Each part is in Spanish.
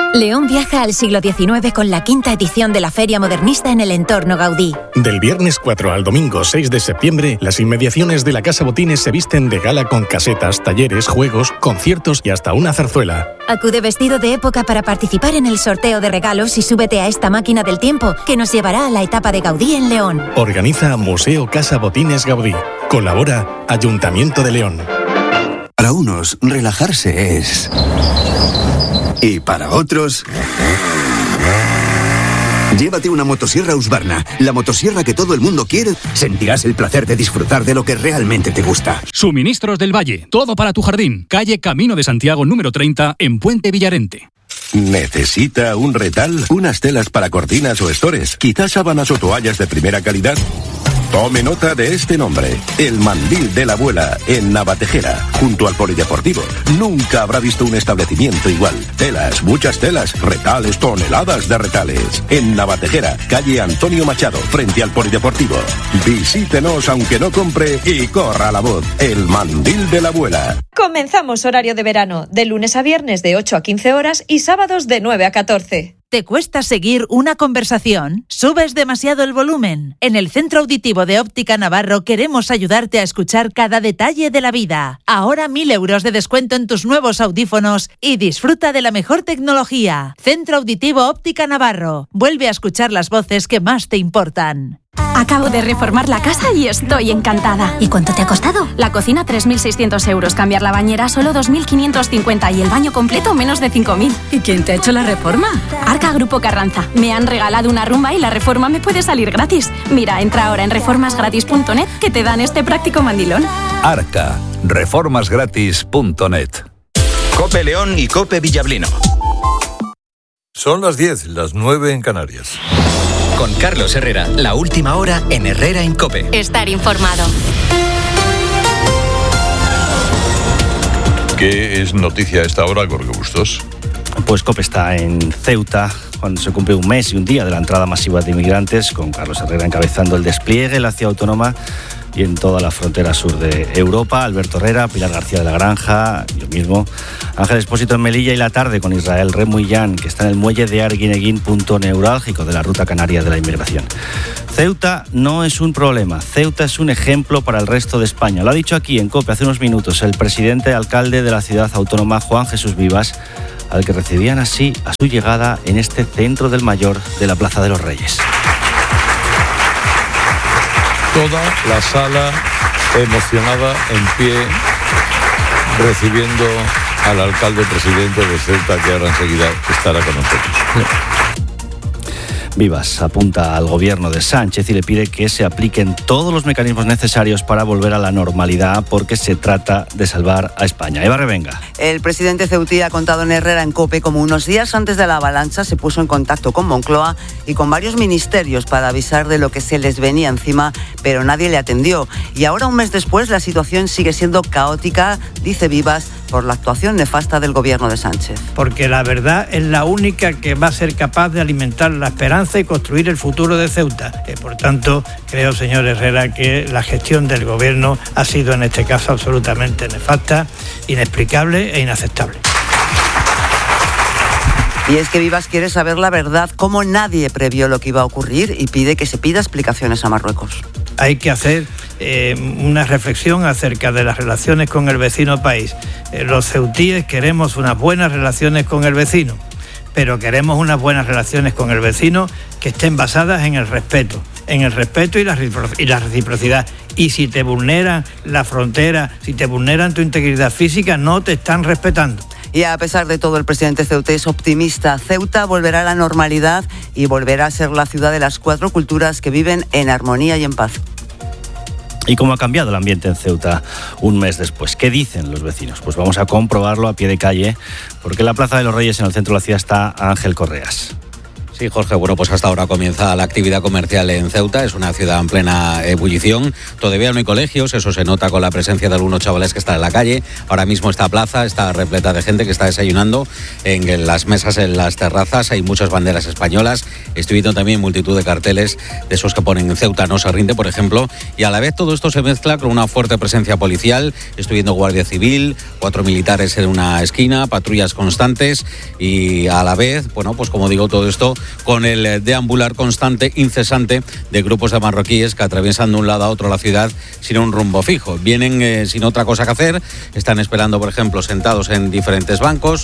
León viaja al siglo XIX con la 5ª edición de la Feria Modernista en el entorno Gaudí. Del viernes 4 al domingo 6 de septiembre, las inmediaciones de la Casa Botines se visten de gala con casetas, talleres, juegos, conciertos y hasta una zarzuela. Acude vestido de época para participar en el sorteo de regalos y súbete a esta máquina del tiempo que nos llevará a la etapa de Gaudí en León. Organiza Museo Casa Botines Gaudí. Colabora Ayuntamiento de León. Para unos, relajarse es... Y para otros... Llévate una motosierra Husqvarna, la motosierra que todo el mundo quiere. Sentirás el placer de disfrutar de lo que realmente te gusta. Suministros del Valle, todo para tu jardín. Calle Camino de Santiago número 30 en Puente Villarente. ¿Necesita un retal? ¿Unas telas para cortinas o estores? ¿Quizás sábanas o toallas de primera calidad? Tome nota de este nombre, el Mandil de la Abuela, en Navatejera, junto al Polideportivo. Nunca habrá visto un establecimiento igual. Telas, muchas telas, retales, toneladas de retales. En Navatejera, calle Antonio Machado, frente al Polideportivo. Visítenos aunque no compre y corra la voz. El Mandil de la Abuela. Comenzamos horario de verano, de lunes a viernes de 8 a 15 horas y sábados de 9 a 14. ¿Te cuesta seguir una conversación? ¿Subes demasiado el volumen? En el Centro Auditivo de Óptica Navarro queremos ayudarte a escuchar cada detalle de la vida. Ahora 1.000 euros de descuento en tus nuevos audífonos y disfruta de la mejor tecnología. Centro Auditivo Óptica Navarro. Vuelve a escuchar las voces que más te importan. Acabo de reformar la casa y estoy encantada. ¿Y cuánto te ha costado? La cocina 3.600 euros, cambiar la bañera solo 2.550 y el baño completo menos de 5.000. ¿Y quién te ha hecho la reforma? Arca Grupo Carranza. Me han regalado una rumba y la reforma me puede salir gratis. Mira, entra ahora en reformasgratis.net que te dan este práctico mandilón. Arca, reformasgratis.net. COPE León y COPE Villablino. Son las 10, las 9 en Canarias. Con Carlos Herrera, la última hora en Herrera en COPE. Estar informado. ¿Qué es noticia a esta hora, Jorge Bustos? Pues COPE está en Ceuta, cuando se cumple un mes y un día de la entrada masiva de inmigrantes, con Carlos Herrera encabezando el despliegue en la ciudad autónoma y en toda la frontera sur de Europa. Alberto Herrera, Pilar García de la Granja, yo mismo, Ángel Expósito en Melilla y la tarde con Israel Remullán, que está en el muelle de Arguineguín, punto neurálgico de la ruta canaria de la inmigración. Ceuta no es un problema, Ceuta es un ejemplo para el resto de España. Lo ha dicho aquí en COPE hace unos minutos el presidente alcalde de la ciudad autónoma, Juan Jesús Vivas, al que recibían así a su llegada en este centro del Mayor de la Plaza de los Reyes. Toda la sala emocionada, en pie, recibiendo al alcalde presidente de Ceuta, que ahora enseguida estará con nosotros. Vivas apunta al gobierno de Sánchez y le pide que se apliquen todos los mecanismos necesarios para volver a la normalidad, porque se trata de salvar a España. Eva Revenga. El presidente ceutí ha contado en Herrera en COPE como unos días antes de la avalancha se puso en contacto con Moncloa y con varios ministerios para avisar de lo que se les venía encima, pero nadie le atendió. Y ahora, un mes después, la situación sigue siendo caótica, dice Vivas, por la actuación nefasta del gobierno de Sánchez. Porque la verdad es la única que va a ser capaz de alimentar la esperanza y construir el futuro de Ceuta. Por tanto, creo, señor Herrera, que la gestión del gobierno ha sido en este caso absolutamente nefasta, inexplicable e inaceptable. Y es que Vivas quiere saber la verdad, cómo nadie previó lo que iba a ocurrir, y pide que se pida explicaciones a Marruecos. Hay que hacer una reflexión acerca de las relaciones con el vecino país. Los ceutíes queremos unas buenas relaciones con el vecino, pero queremos unas buenas relaciones con el vecino que estén basadas en el respeto y la reciprocidad. Y si te vulneran la frontera, si te vulneran tu integridad física, no te están respetando. Y a pesar de todo, el presidente ceuta es optimista. Ceuta volverá a la normalidad y volverá a ser la ciudad de las 4 culturas que viven en armonía y en paz. ¿Y cómo ha cambiado el ambiente en Ceuta un mes después? ¿Qué dicen los vecinos? Pues vamos a comprobarlo a pie de calle, porque en la Plaza de los Reyes, en el centro de la ciudad, está Ángel Correas. Sí, Jorge, bueno, pues hasta ahora comienza la actividad comercial en Ceuta, es una ciudad en plena ebullición, todavía no hay colegios, eso se nota con la presencia de algunos chavales que están en la calle, ahora mismo esta plaza está repleta de gente que está desayunando en las mesas, en las terrazas, hay muchas banderas españolas, estoy viendo también multitud de carteles de esos que ponen en Ceuta no se rinde, por ejemplo, y a la vez todo esto se mezcla con una fuerte presencia policial, estoy viendo Guardia Civil, 4 militares en una esquina, patrullas constantes y a la vez, bueno, pues como digo, todo esto con el deambular constante, incesante de grupos de marroquíes que atraviesan de un lado a otro la ciudad sin un rumbo fijo. Vienen sin otra cosa que hacer, están esperando, por ejemplo, sentados en diferentes bancos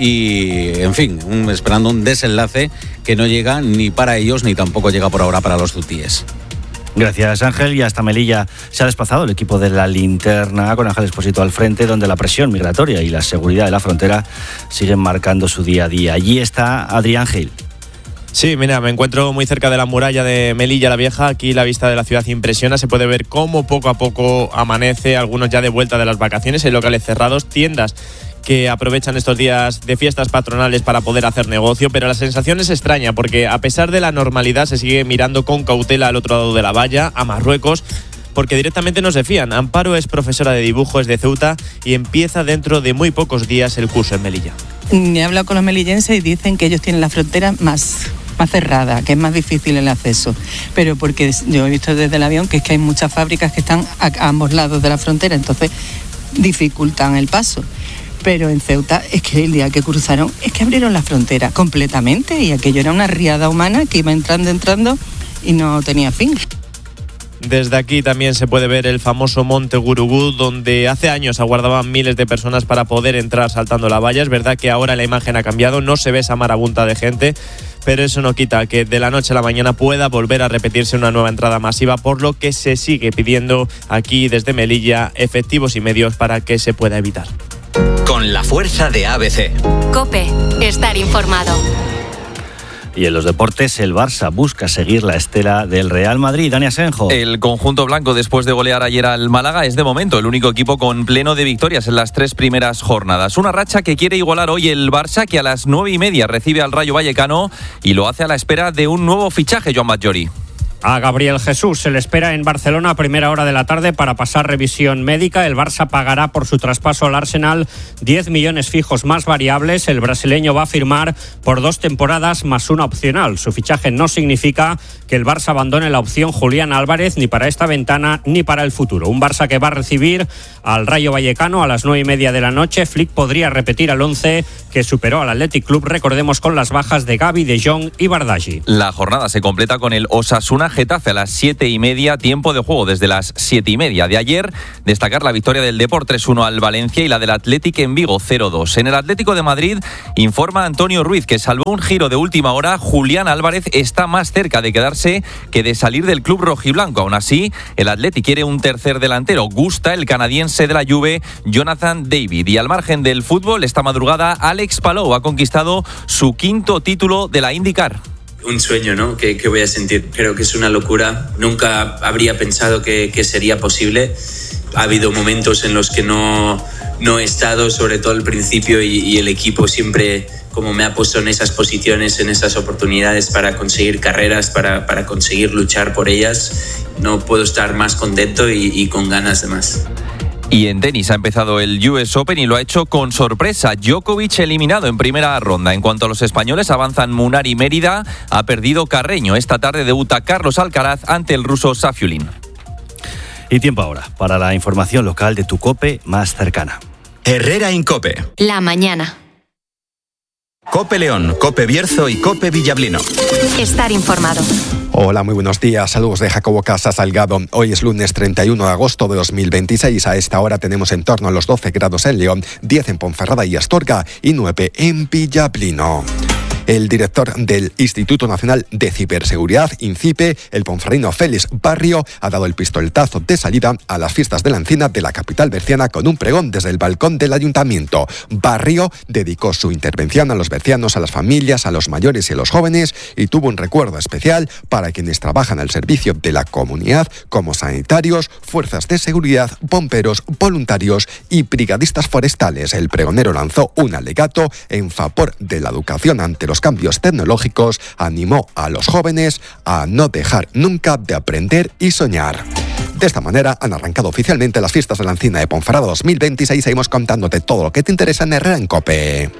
y, en fin, esperando un desenlace que no llega ni para ellos ni tampoco llega por ahora para los hutíes. Gracias, Ángel. Y hasta Melilla se ha desplazado el equipo de La Linterna con Ángel Expósito al frente, donde la presión migratoria y la seguridad de la frontera siguen marcando su día a día. Allí está Adrián Gil. Sí, mira, me encuentro muy cerca de la muralla de Melilla la Vieja. Aquí la vista de la ciudad impresiona. Se puede ver cómo poco a poco amanece, algunos ya de vuelta de las vacaciones. Hay locales cerrados, tiendas que aprovechan estos días de fiestas patronales para poder hacer negocio, pero la sensación es extraña porque a pesar de la normalidad se sigue mirando con cautela al otro lado de la valla, a Marruecos, porque directamente no se fían. Amparo es profesora de dibujo, es de Ceuta y empieza dentro de muy pocos días el curso en Melilla. He hablado con los melillenses y dicen que ellos tienen la frontera más cerrada, que es más difícil el acceso, pero porque yo he visto desde el avión que es que hay muchas fábricas que están a ambos lados de la frontera, entonces dificultan el paso. Pero en Ceuta es que el día que cruzaron es que abrieron la frontera completamente y aquello era una riada humana que iba entrando y no tenía fin. Desde aquí también se puede ver el famoso Monte Gurugú, donde hace años aguardaban miles de personas para poder entrar saltando la valla. Es verdad que ahora la imagen ha cambiado, no se ve esa marabunta de gente, pero eso no quita que de la noche a la mañana pueda volver a repetirse una nueva entrada masiva, por lo que se sigue pidiendo aquí desde Melilla efectivos y medios para que se pueda evitar. Con la fuerza de ABC. COPE, estar informado. Y en los deportes, el Barça busca seguir la estela del Real Madrid. Dani Asenjo. El conjunto blanco, después de golear ayer al Málaga, es de momento el único equipo con pleno de victorias en las 3 primeras jornadas. Una racha que quiere igualar hoy el Barça, que a las 9:30 recibe al Rayo Vallecano y lo hace a la espera de un nuevo fichaje, Joan Batllori. A Gabriel Jesús se le espera en Barcelona a primera hora de la tarde para pasar revisión médica. El Barça pagará por su traspaso al Arsenal 10 millones fijos más variables. El brasileño va a firmar por 2 temporadas más una opcional. Su fichaje no significa que el Barça abandone la opción Julián Álvarez ni para esta ventana ni para el futuro. Un Barça que va a recibir al Rayo Vallecano a las 9:30 de la noche. Flick podría repetir al 11 que superó al Athletic Club, recordemos, con las bajas de Gavi, De Jong y Bardaghi. La jornada se completa con el Osasuna Getafe a las 7:30, tiempo de juego desde las 7:30 de ayer. Destacar la victoria del Depor 3-1 al Valencia y la del Athletic en Vigo 0-2. En el Atlético de Madrid informa Antonio Ruiz que salvo un giro de última hora, Julián Álvarez está más cerca de quedarse que de salir del club rojiblanco. Aún así, el Athletic quiere un tercer delantero. Gusta el canadiense de la Juve, Jonathan David. Y al margen del fútbol, esta madrugada Alex Palou ha conquistado su 5º título de la IndyCar. Un sueño, ¿no? Que voy a sentir. Creo que es una locura. Nunca habría pensado que sería posible. Ha habido momentos en los que no he estado, sobre todo al principio, y el equipo siempre como me ha puesto en esas posiciones, en esas oportunidades para conseguir carreras, para conseguir luchar por ellas. No puedo estar más contento y con ganas de más. Y en tenis ha empezado el US Open y lo ha hecho con sorpresa. Djokovic eliminado en primera ronda. En cuanto a los españoles, avanzan Munar y Mérida. Ha perdido Carreño. Esta tarde debuta Carlos Alcaraz ante el ruso Safiulin. Y tiempo ahora para la información local de tu COPE más cercana. Herrera Incope. La mañana. COPE León, COPE Bierzo y COPE Villablino. Estar informado. Hola, muy buenos días. Saludos de Jacobo Casa Salgado. Hoy es lunes 31 de agosto de 2026. A esta hora tenemos en torno a los 12 grados en León, 10 en Ponferrada y Astorga y 9 en Villablino. El director del Instituto Nacional de Ciberseguridad, INCIPE, el ponferrino Félix Barrio, ha dado el pistoletazo de salida a las fiestas de la Encina de la capital berciana con un pregón desde el balcón del ayuntamiento. Barrio dedicó su intervención a los bercianos, a las familias, a los mayores y a los jóvenes y tuvo un recuerdo especial para quienes trabajan al servicio de la comunidad como sanitarios, fuerzas de seguridad, bomberos, voluntarios y brigadistas forestales. El pregonero lanzó un alegato en favor de la educación ante los los cambios tecnológicos, animó a los jóvenes a no dejar nunca de aprender y soñar. De esta manera han arrancado oficialmente las fiestas de la Encina de Ponferrada 2026. Seguimos contándote todo lo que te interesa en Herrera en COPE.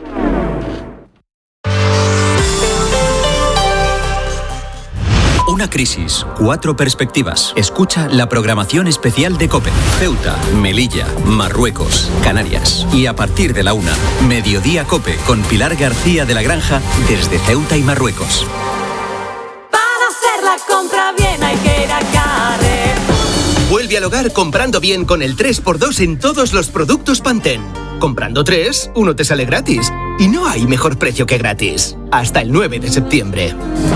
Una crisis, 4 perspectivas. Escucha la programación especial de COPE. Ceuta, Melilla, Marruecos, Canarias. Y a partir de la 1, Mediodía COPE, con Pilar García de la Granja, desde Ceuta y Marruecos. Para hacer la compra bien hay que ir a Carrefour. Vuelve al hogar comprando bien con el 3x2 en todos los productos Pantene. Comprando 3, uno te sale gratis. Y no hay mejor precio que gratis. Hasta el 9 de septiembre.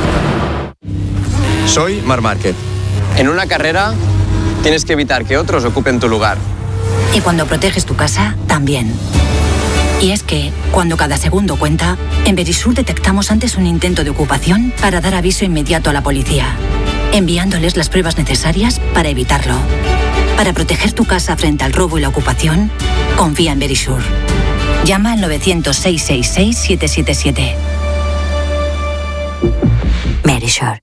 Soy Marc Márquez. En una carrera tienes que evitar que otros ocupen tu lugar. Y cuando proteges tu casa, también. Y es que, cuando cada segundo cuenta, en Verisur detectamos antes un intento de ocupación para dar aviso inmediato a la policía, enviándoles las pruebas necesarias para evitarlo. Para proteger tu casa frente al robo y la ocupación, confía en Verisur. Llama al 900-666-777. Verisur.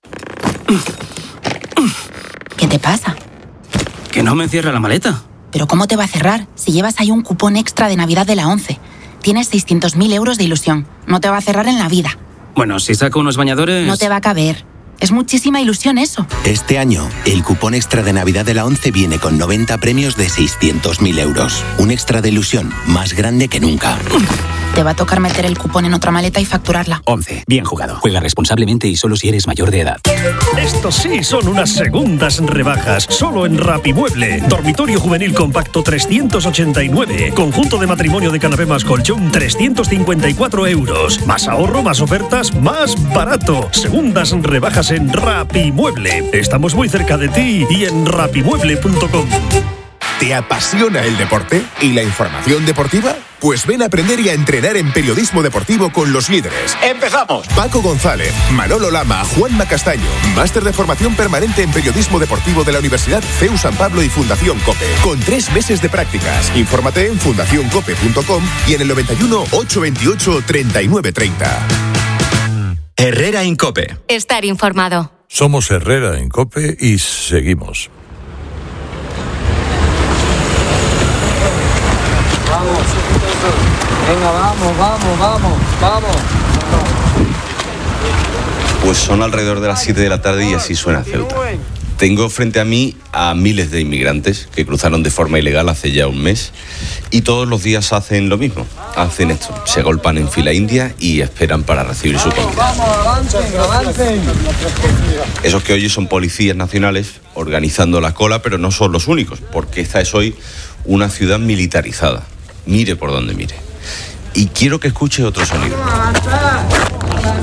¿Qué te pasa? Que no me cierra la maleta. ¿Pero cómo te va a cerrar si llevas ahí un cupón extra de Navidad de la 11? Tienes 600.000 euros de ilusión. No te va a cerrar en la vida. Bueno, si saco unos bañadores... No te va a caber. Es muchísima ilusión eso. Este año, el cupón extra de Navidad de la 11 viene con 90 premios de 600.000 euros. Un extra de ilusión más grande que nunca. Te va a tocar meter el cupón en otra maleta y facturarla. 11. Bien jugado. Juega responsablemente y solo si eres mayor de edad. Estos sí son unas segundas rebajas. Solo en Rapimueble. Dormitorio juvenil compacto 389. Conjunto de matrimonio de canapé más colchón 354 euros. Más ahorro, más ofertas, más barato. Segundas rebajas en Rapimueble. Estamos muy cerca de ti y en rapimueble.com. ¿Te apasiona el deporte y la información deportiva? Pues ven a aprender y a entrenar en periodismo deportivo con los líderes. ¡Empezamos! Paco González, Manolo Lama, Juanma Castaño. Máster de formación permanente en periodismo deportivo de la Universidad CEU San Pablo y Fundación COPE. Con 3 meses de prácticas. Infórmate en fundacioncope.com y en el 91 828 3930. Herrera en COPE. Estar informado. Somos Herrera en COPE y seguimos. Venga, vamos. Pues son alrededor de las 7 de la tarde y así suena Ceuta. Tengo frente a mí a miles de inmigrantes que cruzaron de forma ilegal hace ya un mes y todos los días hacen lo mismo. Hacen esto, se agolpan en fila india y esperan para recibir su comida. Vamos, avancen. Esos que oyes son policías nacionales organizando la cola, pero no son los únicos, porque esta es hoy una ciudad militarizada. Mire por donde mire. Y quiero que escuche otro sonido.